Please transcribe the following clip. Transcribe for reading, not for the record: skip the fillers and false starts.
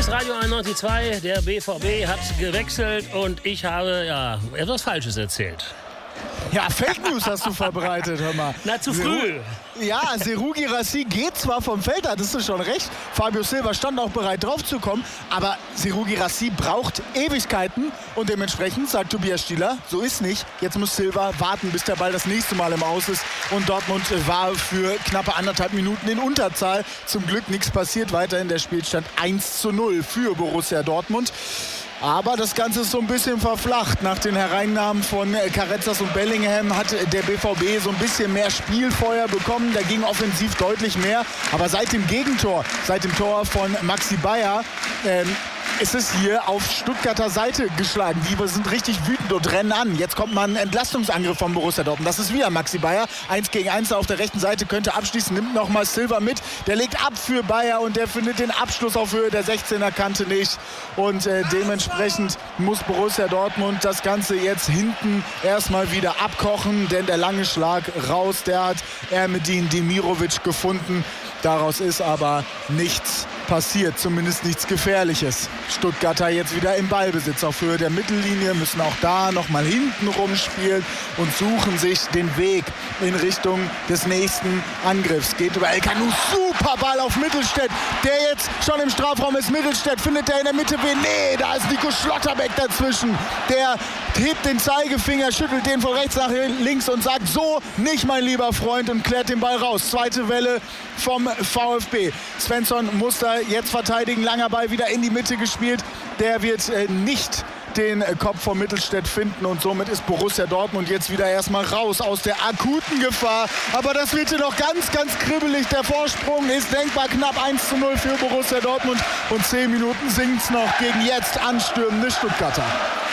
ist Radio 91.2, der BVB hat gewechselt und ich habe etwas Falsches erzählt. Ja, Fake News hast du verbreitet, hör mal. Na, zu früh. Ja, Serhou Guirassy geht zwar vom Feld, hattest du schon recht. Fabio Silva stand auch bereit drauf zu kommen, aber Serhou Guirassy braucht Ewigkeiten und dementsprechend sagt Tobias Stieler, so ist nicht. Jetzt muss Silva warten, bis der Ball das nächste Mal im Aus ist und Dortmund war für knappe 1,5 Minuten in Unterzahl. Zum Glück nichts passiert, weiterhin der Spielstand 1:0 für Borussia Dortmund. Aber das Ganze ist so ein bisschen verflacht. Nach den Hereinnahmen von Carretzas und Bellingham hat der BVB so ein bisschen mehr Spielfeuer bekommen. Da ging offensiv deutlich mehr. Aber seit dem Gegentor, seit dem Tor von Maxi Bayer, ist es hier auf Stuttgarter Seite geschlagen. Die sind richtig wütend und rennen an. Jetzt kommt mal ein Entlastungsangriff von Borussia Dortmund. Das ist wieder Maxi Bayer. 1 gegen 1 auf der rechten Seite, könnte abschließen. Nimmt nochmal Silva mit. Der legt ab für Bayer und der findet den Abschluss auf Höhe der 16er Kante nicht. Und dementsprechend muss Borussia Dortmund das Ganze jetzt hinten erstmal wieder abkochen. Denn der lange Schlag raus, der hat Ermedin Demirovic gefunden. Daraus ist aber nichts passiert, zumindest nichts Gefährliches. Stuttgarter jetzt wieder im Ballbesitz auf Höhe der Mittellinie, müssen auch da nochmal hinten rumspielen und suchen sich den Weg in Richtung des nächsten Angriffs. Geht über El Kanu, super Ball auf Mittelstädt, der jetzt schon im Strafraum ist. Mittelstädt findet er in der Mitte wen? Nee, da ist Nico Schlotterbeck dazwischen. Der hebt den Zeigefinger, schüttelt den von rechts nach links und sagt, so nicht, mein lieber Freund, und klärt den Ball raus. Zweite Welle vom VfB. Svensson muss da jetzt verteidigen. Langer Ball wieder in die Mitte gespielt. Der wird nicht den Kopf vom Mittelstädt finden und somit ist Borussia Dortmund jetzt wieder erstmal raus aus der akuten Gefahr. Aber das wird hier noch ganz, ganz kribbelig. Der Vorsprung ist denkbar knapp 1:0 für Borussia Dortmund und 10 Minuten sind es noch gegen jetzt anstürmende Stuttgarter.